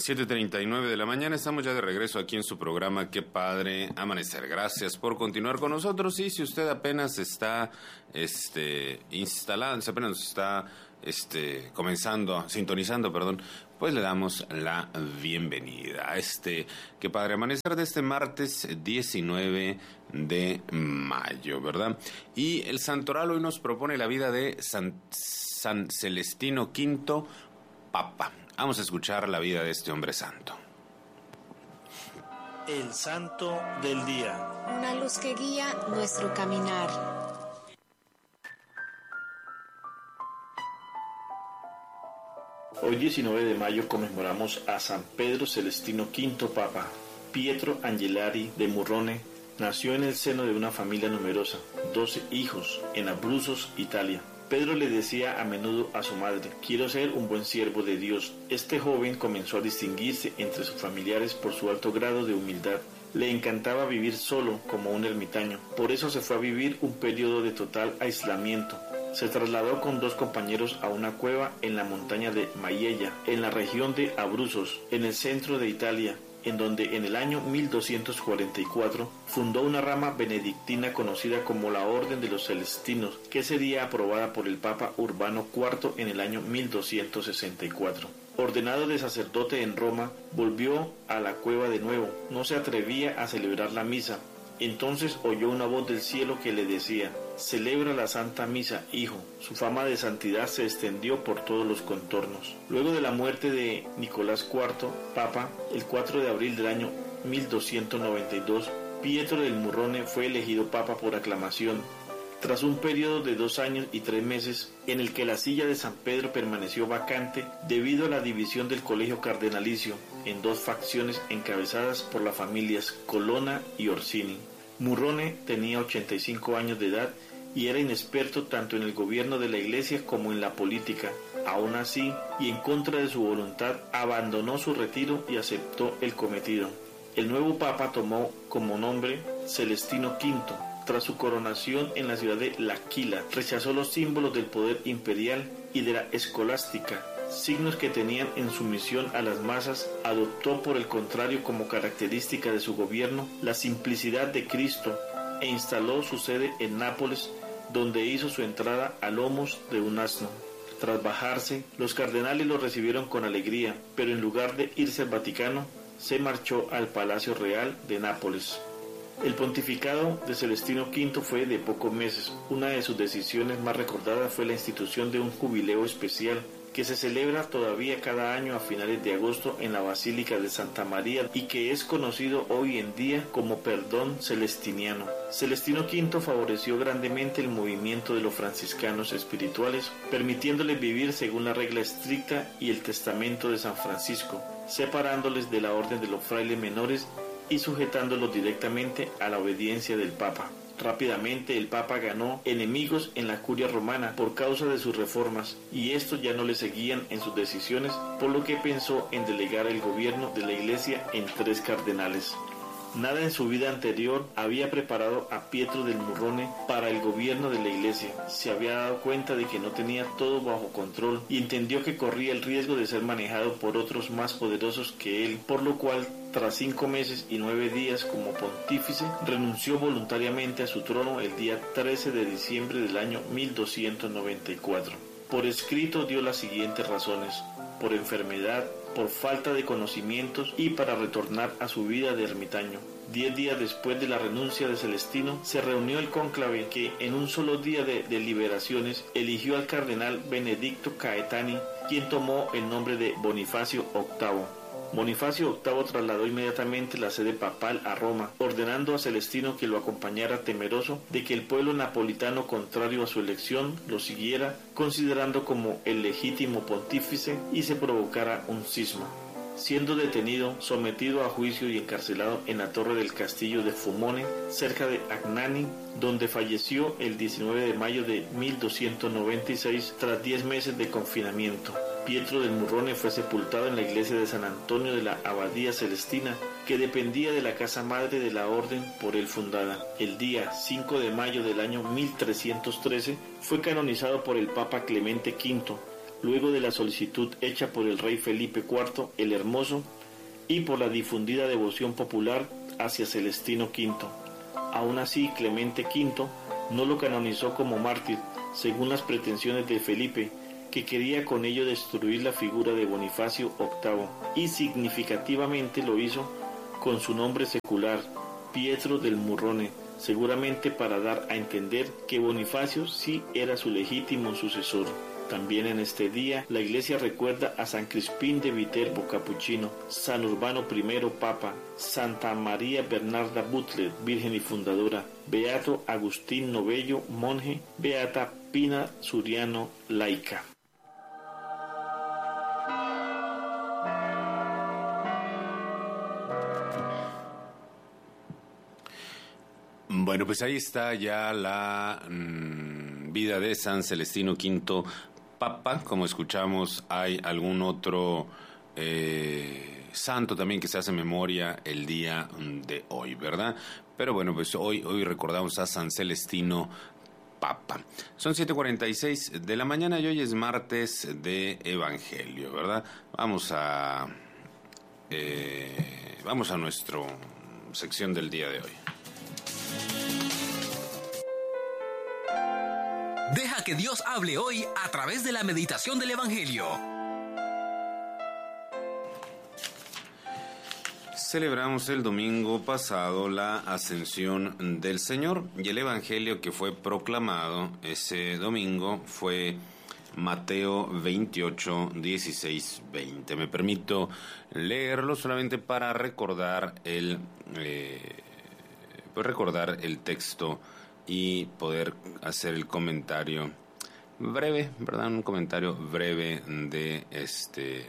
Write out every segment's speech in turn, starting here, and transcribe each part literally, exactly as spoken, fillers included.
siete treinta y nueve de la mañana, estamos ya de regreso aquí en su programa Qué Padre Amanecer. Gracias por continuar con nosotros, y si usted apenas está este, instalando, apenas está este, comenzando, sintonizando, perdón, pues le damos la bienvenida a este Qué Padre Amanecer de este martes diecinueve de mayo, ¿verdad? Y el santoral hoy nos propone la vida de San, San Celestino quinto, Papa. Vamos a escuchar la vida de este hombre santo. El santo del día. Una luz que guía nuestro caminar. Hoy diecinueve de mayo conmemoramos a San Pedro Celestino quinto Papa. Pietro Angelari de Murrone nació en el seno de una familia numerosa, doce hijos, en Abruzos, Italia. Pedro le decía a menudo a su madre: quiero ser un buen siervo de Dios. Este joven comenzó a distinguirse entre sus familiares por su alto grado de humildad. Le encantaba vivir solo como un ermitaño, por eso se fue a vivir un periodo de total aislamiento. Se trasladó con dos compañeros a una cueva en la montaña de Maiella, en la región de Abruzos, en el centro de Italia, en donde en el año mil doscientos cuarenta y cuatro fundó una rama benedictina conocida como la Orden de los Celestinos, que sería aprobada por el Papa Urbano cuarto en el año mil doscientos sesenta y cuatro. Ordenado de sacerdote en Roma, volvió a la cueva de nuevo. No se atrevía a celebrar la misa. Entonces oyó una voz del cielo que le decía: celebra la Santa Misa, hijo. Su fama de santidad se extendió por todos los contornos. Luego de la muerte de Nicolás cuarto, Papa, el cuatro de abril del año mil doscientos noventa y dos, Pietro del Murrone fue elegido Papa por aclamación. Tras un periodo de dos años y tres meses, en el que la silla de San Pedro permaneció vacante debido a la división del colegio cardenalicio en dos facciones encabezadas por las familias Colonna y Orsini. Murrone tenía ochenta y cinco años de edad y era inexperto tanto en el gobierno de la Iglesia como en la política. Aún así, y en contra de su voluntad, abandonó su retiro y aceptó el cometido. El nuevo Papa tomó como nombre Celestino quinto. Tras su coronación en la ciudad de L'Aquila, rechazó los símbolos del poder imperial y de la escolástica, signos que tenían en sumisión a las masas. Adoptó por el contrario como característica de su gobierno la simplicidad de Cristo e instaló su sede en Nápoles, donde hizo su entrada a lomos de un asno. Tras bajarse, los cardenales lo recibieron con alegría, pero en lugar de irse al Vaticano, se marchó al Palacio Real de Nápoles. El pontificado de Celestino quinto fue de pocos meses. Una de sus decisiones más recordadas fue la institución de un jubileo especial que se celebra todavía cada año a finales de agosto en la Basílica de Santa María y que es conocido hoy en día como perdón celestiniano. Celestino quinto favoreció grandemente el movimiento de los franciscanos espirituales, permitiéndoles vivir según la regla estricta y el testamento de San Francisco, separándoles de la orden de los frailes menores y sujetándolos directamente a la obediencia del Papa. Rápidamente el Papa ganó enemigos en la curia romana por causa de sus reformas, y estos ya no le seguían en sus decisiones, por lo que pensó en delegar el gobierno de la Iglesia en tres cardenales. Nada en su vida anterior había preparado a Pietro del Murrone para el gobierno de la Iglesia. Se había dado cuenta de que no tenía todo bajo control y entendió que corría el riesgo de ser manejado por otros más poderosos que él, por lo cual, tras cinco meses y nueve días como pontífice, renunció voluntariamente a su trono el día trece de diciembre del año mil doscientos noventa y cuatro. Por escrito dio las siguientes razones: por enfermedad, por falta de conocimientos y para retornar a su vida de ermitaño. Diez días después de la renuncia de Celestino, se reunió el cónclave que, en un solo día de deliberaciones, eligió al cardenal Benedicto Caetani, quien tomó el nombre de Bonifacio octavo. Bonifacio octavo trasladó inmediatamente la sede papal a Roma, ordenando a Celestino que lo acompañara, temeroso de que el pueblo napolitano, contrario a su elección, lo siguiera, considerando como el legítimo pontífice, y se provocara un cisma. Siendo detenido, sometido a juicio y encarcelado en la torre del castillo de Fumone, cerca de Agnani, donde falleció el diecinueve de mayo de mil doscientos noventa y seis tras diez meses de confinamiento. Pietro del Murrone fue sepultado en la iglesia de San Antonio de la Abadía Celestina, que dependía de la casa madre de la orden por él fundada. El día cinco de mayo del año mil trescientos trece fue canonizado por el Papa Clemente quinto, luego de la solicitud hecha por el rey Felipe cuarto el Hermoso y por la difundida devoción popular hacia Celestino quinto. Aún así, Clemente quinto no lo canonizó como mártir, según las pretensiones de Felipe, que quería con ello destruir la figura de Bonifacio octavo, y significativamente lo hizo con su nombre secular, Pietro del Murrone, seguramente para dar a entender que Bonifacio sí era su legítimo sucesor. También en este día la Iglesia recuerda a San Crispín de Viterbo, capuchino, San Urbano primero, papa, Santa María Bernarda Butler, virgen y fundadora, Beato Agustín Novello, monje, Beata Pina Suriano, laica. Bueno, pues ahí está ya la mmm, vida de San Celestino quinto Papa. Como escuchamos, hay algún otro eh, santo también que se hace memoria el día de hoy, ¿verdad? Pero bueno, pues hoy, hoy recordamos a San Celestino Papa. Son siete cuarenta y seis de la mañana y hoy es martes de Evangelio, ¿verdad? Vamos a, eh, vamos a nuestra sección del día de hoy. Deja que Dios hable hoy a través de la meditación del Evangelio. Celebramos el domingo pasado la ascensión del Señor y el Evangelio que fue proclamado ese domingo fue Mateo veintiocho, dieciséis, veinte. Me permito leerlo solamente para recordar el, eh, pues recordar el texto y poder hacer el comentario breve, ¿verdad? Un comentario breve de este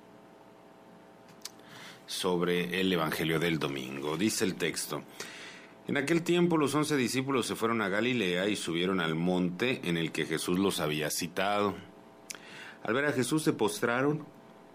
sobre el Evangelio del domingo. Dice el texto: en aquel tiempo los once discípulos se fueron a Galilea y subieron al monte en el que Jesús los había citado. Al ver a Jesús se postraron,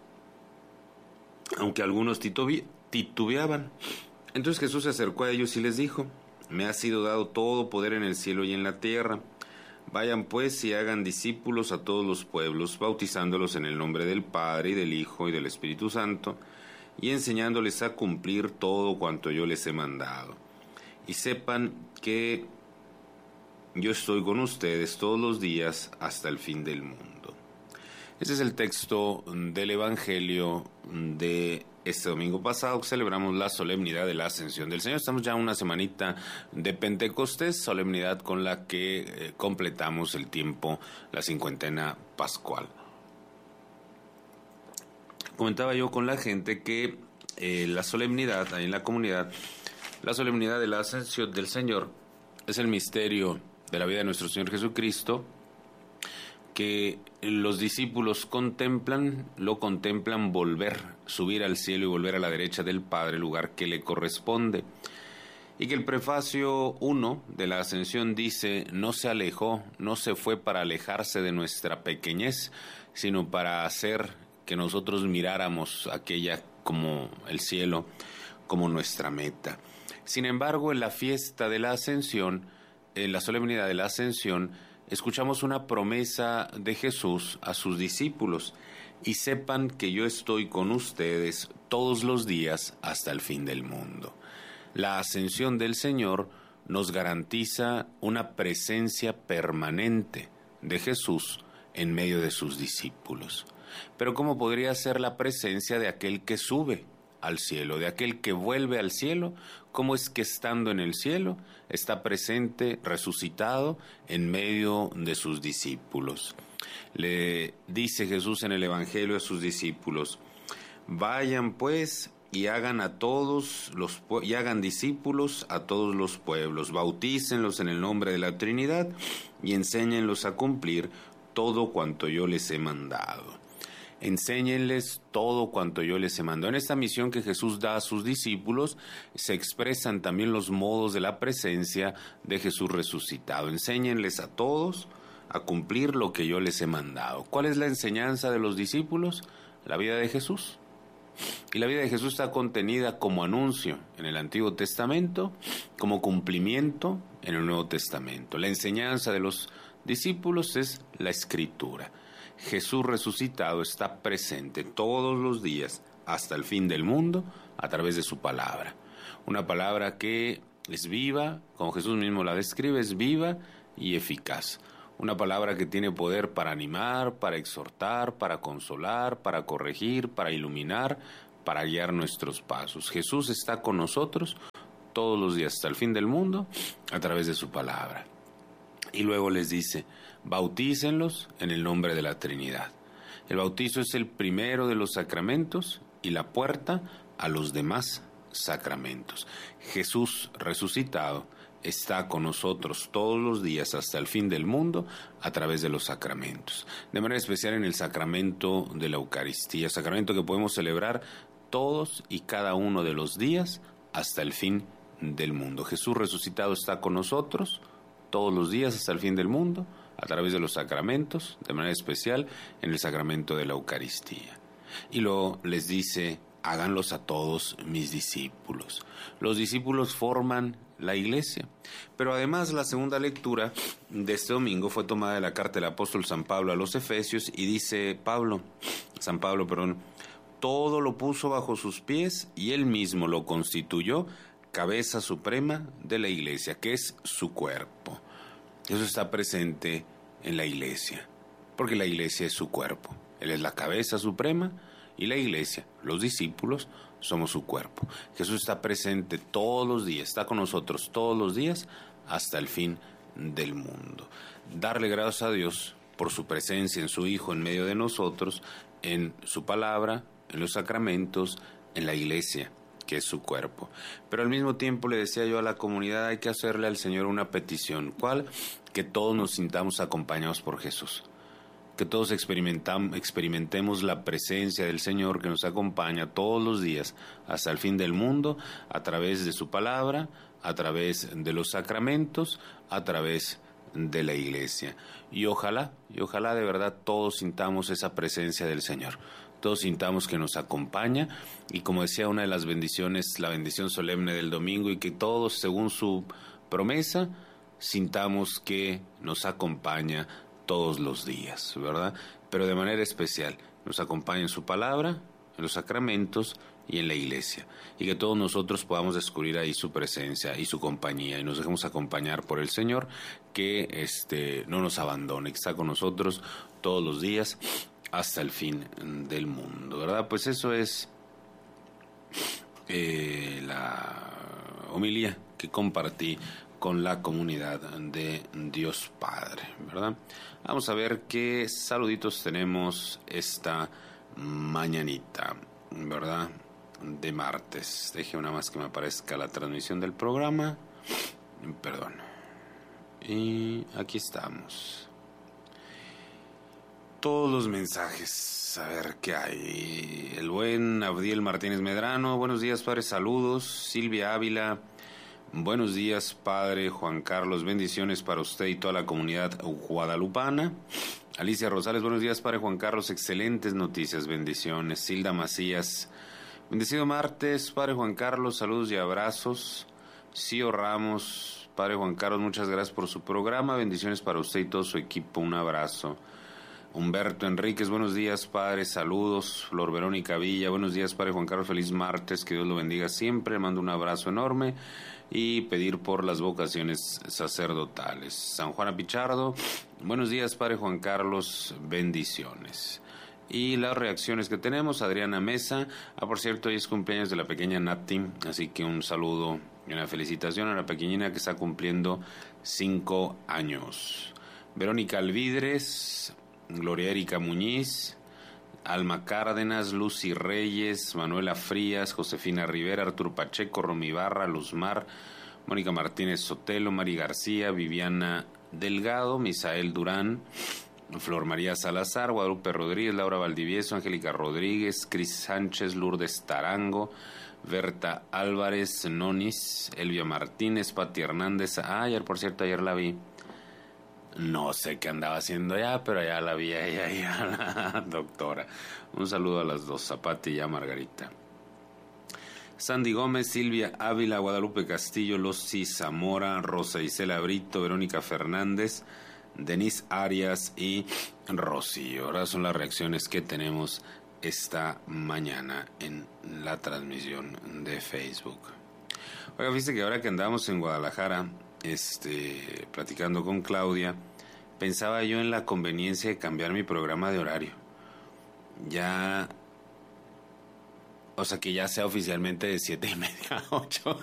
aunque algunos titubeaban. Entonces Jesús se acercó a ellos y les dijo: me ha sido dado todo poder en el cielo y en la tierra. Vayan pues y hagan discípulos a todos los pueblos, bautizándolos en el nombre del Padre y del Hijo y del Espíritu Santo, y enseñándoles a cumplir todo cuanto yo les he mandado. Y sepan que yo estoy con ustedes todos los días hasta el fin del mundo. Ese es el texto del Evangelio de este domingo pasado, que celebramos la solemnidad de la Ascensión del Señor. Estamos ya una semanita de Pentecostés, solemnidad con la que eh, completamos el tiempo, la cincuentena pascual. Comentaba yo con la gente que eh, la solemnidad, ahí en la comunidad, la solemnidad de la Ascensión del Señor es el misterio de la vida de nuestro Señor Jesucristo, que los discípulos contemplan, lo contemplan volver, subir al cielo y volver a la derecha del Padre, lugar que le corresponde. Y que el prefacio uno de la Ascensión dice: no se alejó, no se fue para alejarse de nuestra pequeñez, sino para hacer que nosotros miráramos aquella como el cielo, como nuestra meta. Sin embargo, en la fiesta de la Ascensión, en la solemnidad de la Ascensión, escuchamos una promesa de Jesús a sus discípulos: y sepan que yo estoy con ustedes todos los días hasta el fin del mundo. La ascensión del Señor nos garantiza una presencia permanente de Jesús en medio de sus discípulos. Pero ¿cómo podría ser la presencia de aquel que sube al cielo, de aquel que vuelve al cielo? ¿Cómo es que estando en el cielo está presente, resucitado, en medio de sus discípulos? Le dice Jesús en el Evangelio a sus discípulos: vayan pues y hagan a todos los y hagan discípulos a todos los pueblos, bautícenlos en el nombre de la Trinidad y enséñenlos a cumplir todo cuanto yo les he mandado. Enséñenles todo cuanto yo les he mandado. En esta misión que Jesús da a sus discípulos se expresan también los modos de la presencia de Jesús resucitado. Enséñenles a todos a cumplir lo que yo les he mandado. ¿Cuál es la enseñanza de los discípulos? La vida de Jesús. Y la vida de Jesús está contenida como anuncio en el Antiguo Testamento, como cumplimiento en el Nuevo Testamento. La enseñanza de los discípulos es la Escritura. Jesús resucitado está presente todos los días hasta el fin del mundo a través de su palabra. Una palabra que es viva, como Jesús mismo la describe, es viva y eficaz. Una palabra que tiene poder para animar, para exhortar, para consolar, para corregir, para iluminar, para guiar nuestros pasos. Jesús está con nosotros todos los días hasta el fin del mundo a través de su palabra. Y luego les dice, bautícenlos en el nombre de la Trinidad. El bautizo es el primero de los sacramentos y la puerta a los demás sacramentos. Jesús resucitado está con nosotros todos los días hasta el fin del mundo a través de los sacramentos. De manera especial en el sacramento de la Eucaristía, sacramento que podemos celebrar todos y cada uno de los días hasta el fin del mundo. Jesús resucitado está con nosotros todos los días hasta el fin del mundo a través de los sacramentos, de manera especial en el sacramento de la Eucaristía. Y luego les dice, háganlos a todos mis discípulos. Los discípulos forman la iglesia. Pero además la segunda lectura de este domingo fue tomada de la carta del apóstol San Pablo a los Efesios y dice Pablo, San Pablo, perdón, todo lo puso bajo sus pies y él mismo lo constituyó cabeza suprema de la iglesia, que es su cuerpo. Eso está presente en la iglesia, porque la iglesia es su cuerpo. Él es la cabeza suprema y la iglesia, los discípulos, somos su cuerpo. Jesús está presente todos los días, está con nosotros todos los días hasta el fin del mundo. Darle gracias a Dios por su presencia en su Hijo en medio de nosotros, en su palabra, en los sacramentos, en la iglesia, que es su cuerpo. Pero al mismo tiempo le decía yo a la comunidad, hay que hacerle al Señor una petición. ¿Cuál? Que todos nos sintamos acompañados por Jesús. Que todos experimentemos la presencia del Señor que nos acompaña todos los días hasta el fin del mundo, a través de su palabra, a través de los sacramentos, a través de la iglesia. Y ojalá, y ojalá de verdad todos sintamos esa presencia del Señor. Todos sintamos que nos acompaña y, como decía una de las bendiciones, la bendición solemne del domingo, y que todos, según su promesa, sintamos que nos acompaña todos los días, ¿verdad? Pero de manera especial, nos acompaña en su palabra, en los sacramentos y en la iglesia. Y que todos nosotros podamos descubrir ahí su presencia y su compañía y nos dejemos acompañar por el Señor, que este, no nos abandone, que está con nosotros todos los días hasta el fin del mundo, ¿verdad? Pues eso es eh, la homilía que compartí con la comunidad de Dios Padre, ¿verdad? Vamos a ver qué saluditos tenemos esta mañanita, ¿verdad? De martes. Deje una más que me aparezca la transmisión del programa. Perdón. Y aquí estamos. Todos los mensajes, a ver qué hay. El buen Abdiel Martínez Medrano, buenos días, padre, saludos. Silvia Ávila, buenos días, padre Juan Carlos, bendiciones para usted y toda la comunidad guadalupana. Alicia Rosales, buenos días, padre Juan Carlos, excelentes noticias, bendiciones. Silda Macías, bendecido martes, padre Juan Carlos, saludos y abrazos. Cío Ramos, padre Juan Carlos, muchas gracias por su programa, bendiciones para usted y todo su equipo, un abrazo. Humberto Enríquez, buenos días, padre, saludos. Flor Verónica Villa, buenos días, padre Juan Carlos, feliz martes, que Dios lo bendiga siempre, le mando un abrazo enorme y pedir por las vocaciones sacerdotales. San Juan Pichardo, buenos días, padre Juan Carlos, bendiciones. Y las reacciones que tenemos, Adriana Mesa, ah, por cierto, hoy es cumpleaños de la pequeña Nati, así que un saludo y una felicitación a la pequeñina que está cumpliendo cinco años. Verónica Alvidres, Gloria Erika Muñiz, Alma Cárdenas, Lucy Reyes, Manuela Frías, Josefina Rivera, Arturo Pacheco, Romy Barra, Luzmar, Mónica Martínez Sotelo, Mari García, Viviana Delgado, Misael Durán, Flor María Salazar, Guadalupe Rodríguez, Laura Valdivieso, Angélica Rodríguez, Cris Sánchez, Lourdes Tarango, Berta Álvarez, Nonis, Elvia Martínez, Pati Hernández. Ah, ayer, por cierto, ayer la vi. No sé qué andaba haciendo allá, pero allá la vi ahí, ahí a la doctora. Un saludo a las dos, a Pati y a Margarita. Sandy Gómez, Silvia Ávila, Guadalupe Castillo, Losi Zamora, Rosa Isela Brito, Verónica Fernández, Denise Arias y Rocío. Ahora son las reacciones que tenemos esta mañana en la transmisión de Facebook. Oiga, fíjate que ahora que andamos en Guadalajara, este, platicando con Claudia, pensaba yo en la conveniencia de cambiar mi programa de horario. Ya, o sea, que ya sea oficialmente de siete y media a ocho.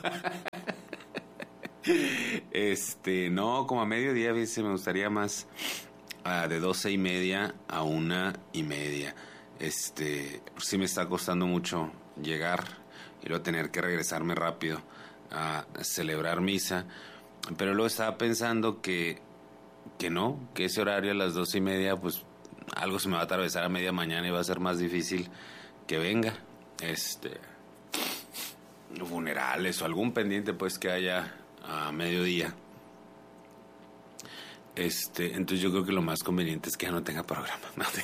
Este, no, como a mediodía, ¿viste? Me gustaría más uh, de doce y media a una y media. Este, sí me está costando mucho llegar y luego tener que regresarme rápido a celebrar misa. Pero luego estaba pensando que, que no, que ese horario a las doce y media, pues algo se me va a atravesar a media mañana y va a ser más difícil que venga. Este, funerales o algún pendiente pues que haya a mediodía. Este, entonces yo creo que lo más conveniente es que ya no tenga programa.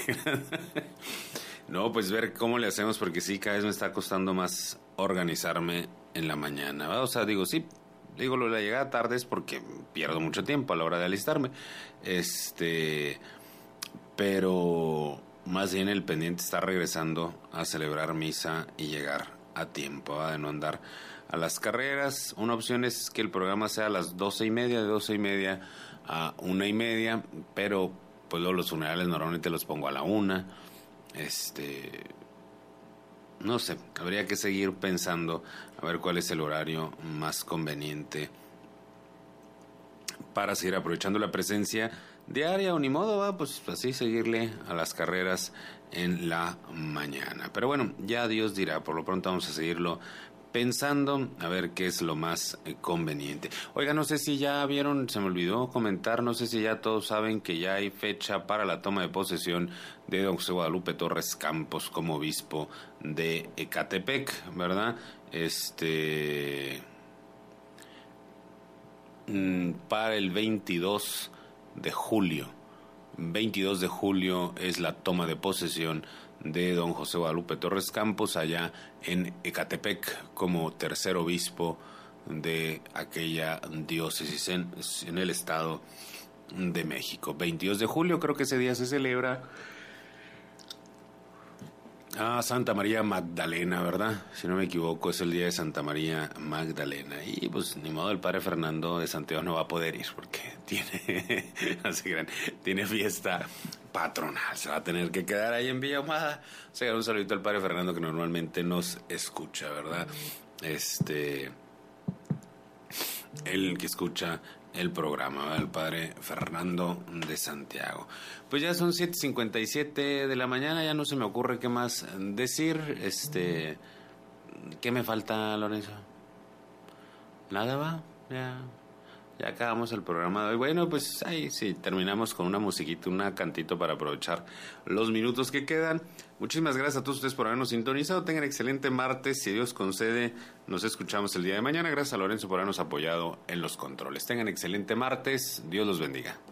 No, pues ver cómo le hacemos, porque sí, cada vez me está costando más organizarme en la mañana, ¿verdad? O sea, digo, sí, digo lo de la llegada tarde es porque pierdo mucho tiempo a la hora de alistarme. Este, pero más bien el pendiente está regresando a celebrar misa y llegar a tiempo, ¿verdad? De no andar a las carreras. Una opción es que el programa sea a las doce y media, de doce y media a una y media, pero pues luego los funerales normalmente los pongo a la una. Este, no sé, habría que seguir pensando a ver cuál es el horario más conveniente para seguir aprovechando la presencia diaria, o ni modo, va, pues así seguirle a las carreras en la mañana. Pero bueno, ya Dios dirá, por lo pronto vamos a seguirlo pensando a ver qué es lo más eh, conveniente. Oiga, no sé si ya vieron, se me olvidó comentar, no sé si ya todos saben que ya hay fecha para la toma de posesión de don José Guadalupe Torres Campos como obispo de Ecatepec, ¿verdad? Este, mmm, para el veintidós de julio. veintidós de julio es la toma de posesión de don José Guadalupe Torres Campos allá en Ecatepec como tercer obispo de aquella diócesis en, en el Estado de México. veintidós de julio, creo que ese día se celebra a Santa María Magdalena, ¿verdad? Si no me equivoco, es el día de Santa María Magdalena. Y pues ni modo, el padre Fernando de Santiago no va a poder ir porque tiene, tiene fiesta patronal. Se va a tener que quedar ahí en Villa Ahumada. O sea, un saludito al padre Fernando que normalmente nos escucha, ¿verdad? Este, el que escucha el programa, ¿verdad? El padre Fernando de Santiago. Pues ya son siete cincuenta y siete de la mañana, ya no se me ocurre qué más decir. Este, ¿qué me falta, Lorenzo? Nada, va, ya, ya acabamos el programa de hoy. Bueno, pues ahí sí, terminamos con una musiquita, una cantito para aprovechar los minutos que quedan. Muchísimas gracias a todos ustedes por habernos sintonizado. Tengan excelente martes, si Dios concede, nos escuchamos el día de mañana. Gracias a Lorenzo por habernos apoyado en los controles. Tengan excelente martes, Dios los bendiga.